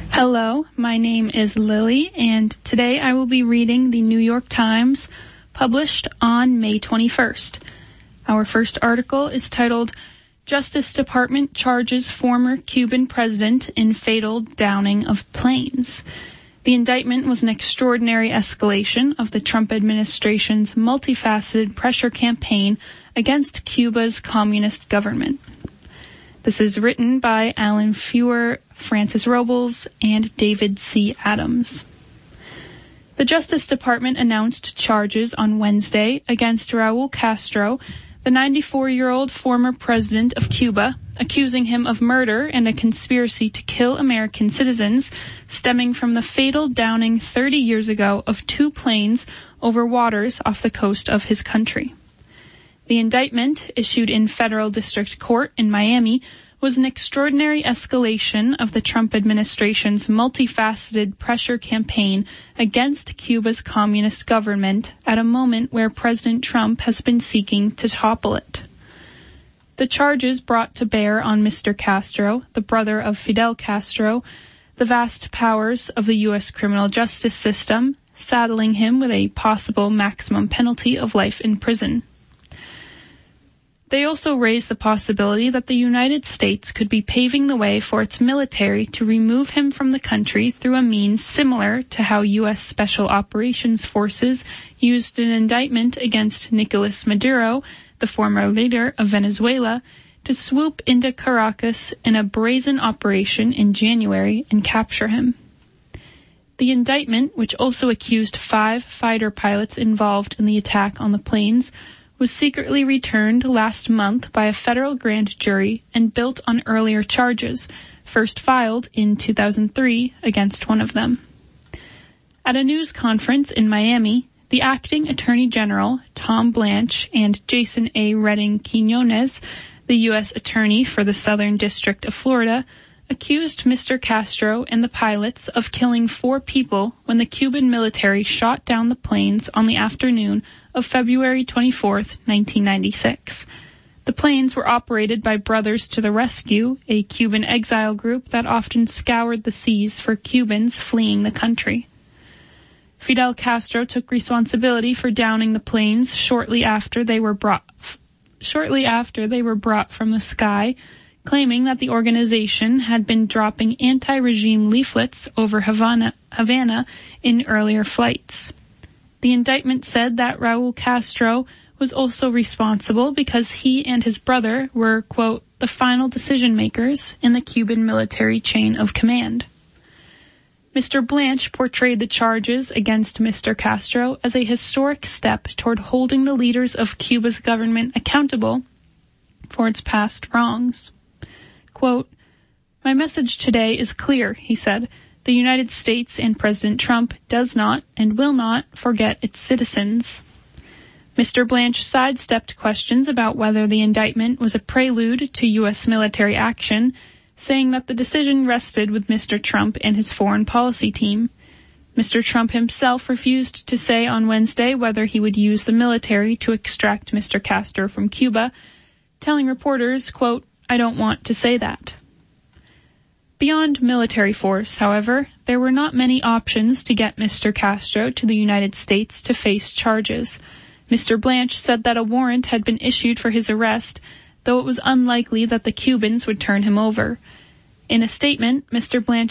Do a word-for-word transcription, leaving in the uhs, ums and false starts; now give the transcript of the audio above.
Hello, my name is Lily, and today I will be reading the New York Times, published on May twenty-first. Our first article is titled, Justice Department Charges Former Cuban President in Fatal Downing of Planes. The indictment was an extraordinary escalation of the Trump administration's multifaceted pressure campaign against Cuba's communist government. This is written by Alan Feuer, Francis Robles, and David C. Adams. The Justice Department announced charges on Wednesday against Raul Castro, the ninety-four-year-old former president of Cuba, accusing him of murder and a conspiracy to kill American citizens stemming from the fatal downing thirty years ago of two planes over waters off the coast of his country. The indictment, issued in federal district court in Miami, was an extraordinary escalation of the Trump administration's multifaceted pressure campaign against Cuba's communist government at a moment where President Trump has been seeking to topple it. The charges brought to bear on Mister Castro, the brother of Fidel Castro, the vast powers of the U S criminal justice system, saddling him with a possible maximum penalty of life in prison. They also raise the possibility that the United States could be paving the way for its military to remove him from the country through a means similar to how U S Special Operations Forces used an indictment against Nicolas Maduro, the former leader of Venezuela, to swoop into Caracas in a brazen operation in January and capture him. The indictment, which also accused five fighter pilots involved in the attack on the planes, was secretly returned last month by a federal grand jury and built on earlier charges, first filed in two thousand three against one of them. At a news conference in Miami, the acting Attorney General, Tom Blanche, and Jason A. Redding Quinones, the U S Attorney for the Southern District of Florida, accused Mister Castro and the pilots of killing four people when the Cuban military shot down the planes on the afternoon of February twenty-fourth, nineteen ninety-six. The planes were operated by Brothers to the Rescue, a Cuban exile group that often scoured the seas for Cubans fleeing the country. Fidel Castro took responsibility for downing the planes shortly after they were brought shortly after they were brought from the sky, claiming that the organization had been dropping anti-regime leaflets over Havana, Havana in earlier flights. The indictment said that Raul Castro was also responsible because he and his brother were, quote, the final decision makers in the Cuban military chain of command. Mister Blanche portrayed the charges against Mister Castro as a historic step toward holding the leaders of Cuba's government accountable for its past wrongs. Quote, my message today is clear, he said. The United States and President Trump does not and will not forget its citizens. Mister Blanche sidestepped questions about whether the indictment was a prelude to U S military action, saying that the decision rested with Mister Trump and his foreign policy team. Mister Trump himself refused to say on Wednesday whether he would use the military to extract Mister Castro from Cuba, telling reporters, quote, I don't want to say that. Beyond military force, however, there were not many options to get Mister Castro to the United States to face charges. Mister Blanche said that a warrant had been issued for his arrest, though it was unlikely that the Cubans would turn him over. In a statement, Mister Blanche